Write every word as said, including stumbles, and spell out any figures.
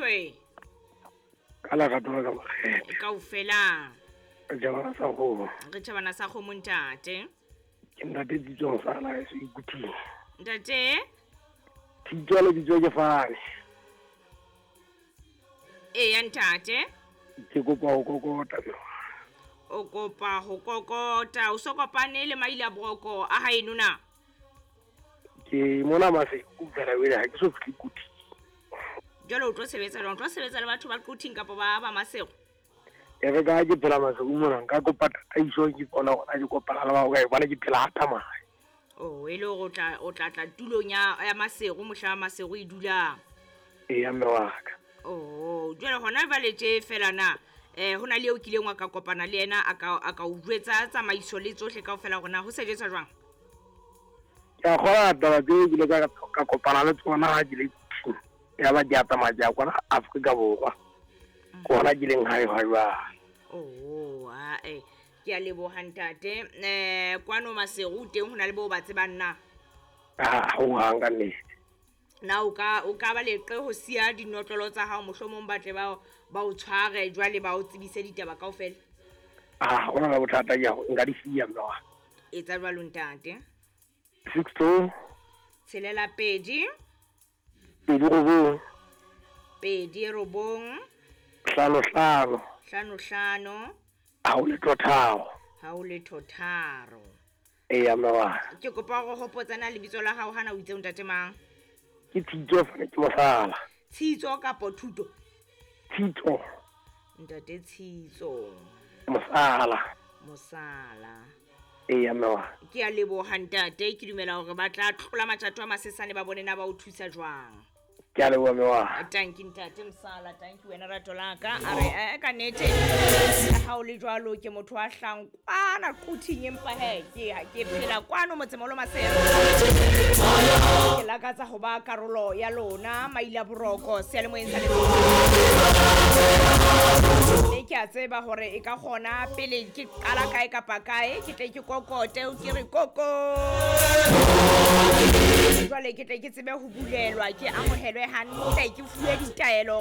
we kala ka tloga ka mogete e ka o fela jabana sa go re tšhabana sa go montate ke ntate ditsong sala se ikuthile ntate tijalo ditso ke fane e ya ntate ke kopa go kokota o kopa go kokota o so kopane le maile a broko a ha enuna ke mona mase o fela wele ha ke so fihle kuti jalo o tlo sebetsa le o tlo sebetsa le batho ba kuting kapo ba ba masego e re ka ke phela mase o mona nka kopa taiso ke bona gona ke kopana le ba go ka bona ke phela hata mai o ele go tla o tla tla tulong ya ya masego mohla masego e dula e ya mewaka o jalo hona ba letse fela na eh hona le o kileng wa ka kopana le ena aka aka o jwetsa tsamaiso le tsohle ka ofela gona ho sejetswa jwang ya khona taba ke ile ka ka kopana le tsona ha di le ya ba dia tsamaya kwana Afrika borwa kona di leng hae ha jwa o a eh ke a lebo hantate eh kwano masego teng hona le bo ba tsebanna ah ho hanga ne na o ka o ka ba leqe ho sia dinotlolo tsa hao mohlomong batle ba ba o tshware jwale ba o tsebise ditaba kaofela ah ona la bothata ya nka di sia mna e tsa jwalo ntate six two tshelela pedi pedi robong pedi robong hlano hlano hlano hlano ha o le tothao ha o le thotharo e ya mna ke kopa go hopotsana le bitso la hao hana o itse ntate mang ke titso fa ke mosala tshitso ka pothuto titso ntate tshitso mosala mosala e ya mna ke a lebo hantate ke dumela hore ba tla tlola matjato a masesane ba bonena ba o thusa jwang ke a lebo mwa thank you ntate msala thank you wena rato laka a re e ka nete ha o le jwalo ke motho a hlang kwana quthing empa he ke ha ke phela kwano motsemolo masero ke lakatsa go ba karolo ya lona maila boroko se le moeng sa le ne ke a tseba hore e ka gona pele ke qala kae kapa kae ke tle ke kokote o ke re koko jwale ke tle ke tsebe ho bulelwa ke amohelwe hantle ke fuwe ditaelo gore mane ha o dule mane mane ha o laitwe taba yena mane tjena le tjena